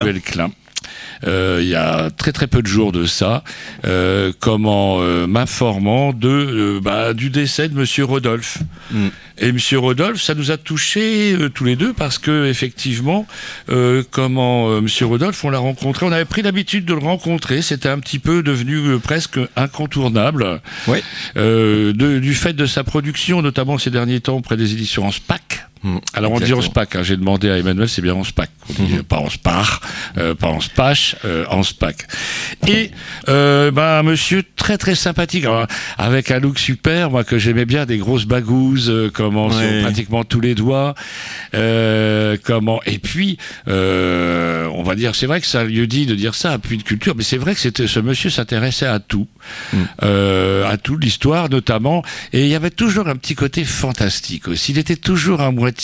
Noël Klein. Il y a très très peu de jours de ça, m'informant du décès de Monsieur Rodolphe. Et Monsieur Rodolphe, ça nous a touchés tous les deux parce que effectivement, Monsieur Rodolphe, on l'a rencontré, on avait pris l'habitude de le rencontrer, c'était un petit peu devenu presque incontournable. Ouais. Du fait de sa production, notamment ces derniers temps auprès des éditions en SPAC. Alors on dit en SPAC, j'ai demandé à Emmanuel, c'est bien en SPAC, on dit pas en SPAR, pas en SPACH, en SPAC. Et monsieur très très sympathique, alors, avec un look super, moi que j'aimais bien, des grosses bagouzes, sur pratiquement tous les doigts, et puis on va dire, c'est vrai que ça lui dit de dire ça, appui de culture, mais c'est vrai que ce monsieur s'intéressait à tout, à toute l'histoire notamment, et il y avait toujours un petit côté fantastique aussi. Il était toujours à moitié,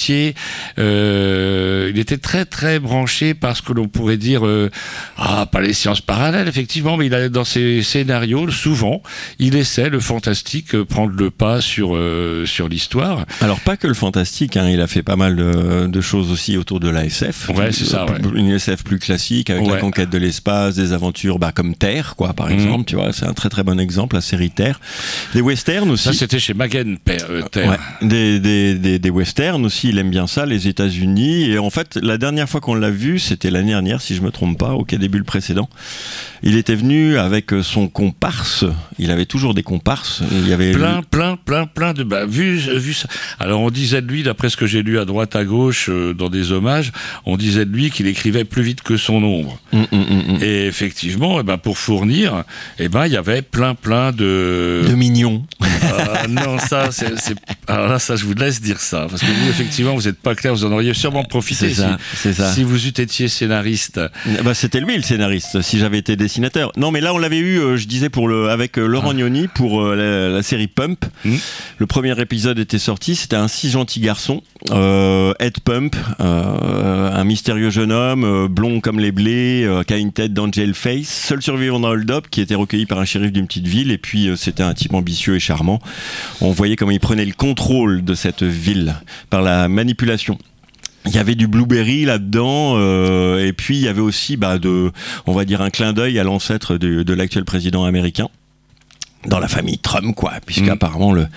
il était très très branché par ce que l'on pourrait dire, pas les sciences parallèles effectivement, mais dans ses scénarios, souvent, il essaie le fantastique prendre le pas sur l'histoire. Alors pas que le fantastique, il a fait pas mal de choses aussi autour de la SF. Ouais, c'est ça. Ouais. Une SF plus classique avec la conquête de l'espace, des aventures, comme Terre, quoi, par exemple. Tu vois, c'est un très très bon exemple, la série Terre. Des westerns aussi. Ça, c'était chez Magen Terre. Ouais. Des westerns aussi. Il aime bien ça, les États-Unis. Et en fait, la dernière fois qu'on l'a vu, c'était l'année dernière, si je me trompe pas, au Quai des Bulles précédent. Il était venu avec son comparse. Il avait toujours des comparses. Il y avait plein de vu ça. Alors on disait de lui, d'après ce que j'ai lu à droite à gauche dans des hommages, on disait de lui qu'il écrivait plus vite que son ombre. Et effectivement, pour fournir, il y avait plein de mignons. Non, ça c'est. Alors là, ça je vous laisse dire ça, parce que vous effectivement vous n'êtes pas clair, vous en auriez sûrement profité. C'est ça. Si vous étiez scénariste. C'était lui le scénariste. Si j'avais été dessinateur. Non, mais là on l'avait eu. Je disais avec Laurent Gnoni pour la série Pump. Le premier épisode était sorti. C'était un si gentil garçon, Ed Pump, un mystérieux jeune homme blond comme les blés, qui a une tête d'Angel Face, seul survivant d'un hold-up, qui était recueilli par un shérif d'une petite ville. Et puis c'était un type ambitieux et charmant. On voyait comment il prenait le contrôle de cette ville par la manipulation. Il y avait du Blueberry là-dedans, et puis il y avait aussi, on va dire, un clin d'œil à l'ancêtre de l'actuel président américain. Dans la famille Trump, quoi, puisqu'apparemment le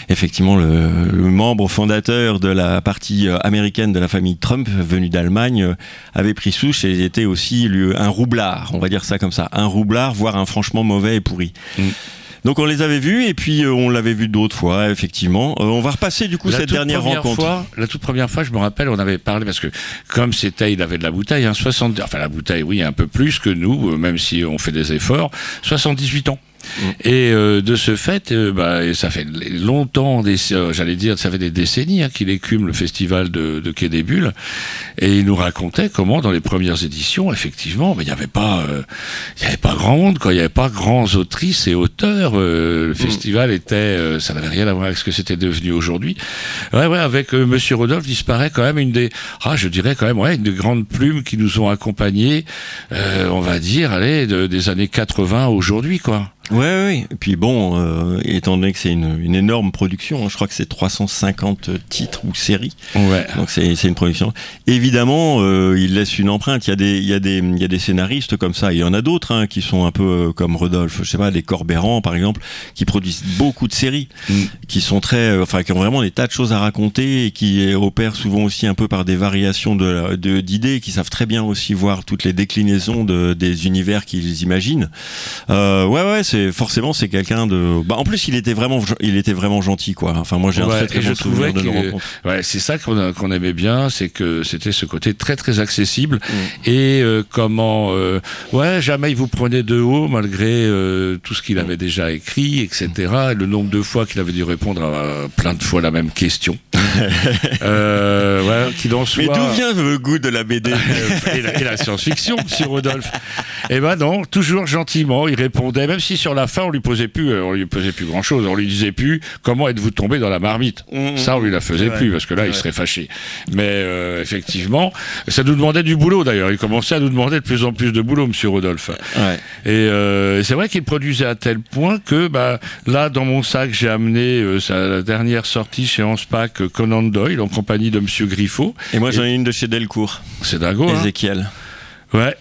membre fondateur de la partie américaine de la famille Trump, venu d'Allemagne, avait pris souche et était aussi un roublard, on va dire ça comme ça, un roublard, voire un franchement mauvais et pourri. Donc on les avait vus et puis on l'avait vu d'autres fois, effectivement. On va repasser du coup cette dernière rencontre. La toute première fois, je me rappelle, on avait parlé, parce que comme il avait de la bouteille, la bouteille, oui, un peu plus que nous, même si on fait des efforts, 78 ans. Et de ce fait, ça fait longtemps, j'allais dire, ça fait des décennies qu'il écume le festival de Quai des Bulles, et il nous racontait comment dans les premières éditions, effectivement, il n'y avait pas grand monde, quoi. Il n'y avait pas grands autrices et auteurs. Le festival était, ça n'avait rien à voir avec ce que c'était devenu aujourd'hui. Avec Monsieur Rodolphe disparaît quand même une des grandes plumes qui nous ont accompagnés, on va dire, des années 80 aujourd'hui, quoi. Ouais. Et puis étant donné que c'est une énorme production, je crois que c'est 350 titres ou séries. Ouais. Donc c'est une production. Évidemment, il laisse une empreinte. Il y a des scénaristes comme ça. Il y en a d'autres qui sont un peu comme Rodolphe. Je sais pas, des Corbéran par exemple, qui produisent beaucoup de séries, qui sont qui ont vraiment des tas de choses à raconter et qui opèrent souvent aussi un peu par des variations d'idées, qui savent très bien aussi voir toutes les déclinaisons des univers qu'ils imaginent. C'est quelqu'un de. En plus, il était vraiment gentil, quoi. Enfin, moi, j'ai un très très bon souvenir de nos rencontres. Ouais, c'est ça qu'on aimait bien, c'est que c'était ce côté très très accessible et jamais il vous prenait de haut malgré tout ce qu'il avait déjà écrit, etc. Le nombre de fois qu'il avait dû répondre à plein de fois la même question. Qu'il en soit. Mais d'où vient le goût de la BD et la science-fiction, Monsieur Rodolphe? Non, toujours gentiment, il répondait, même si sur la fin on lui posait plus grand chose, on lui disait plus comment êtes-vous tombé dans la marmite. Ça on lui la faisait plus parce que là il serait fâché. Mais effectivement, ça nous demandait du boulot d'ailleurs. Il commençait à nous demander de plus en plus de boulot, Monsieur Rodolphe. Ouais. Et c'est vrai qu'il produisait à tel point que là dans mon sac j'ai amené la dernière sortie chez Anspach, Conan Doyle en compagnie de Monsieur Griffo. Et moi j'en ai une de chez Delcourt. C'est dingo. Ézéchiel. Ouais,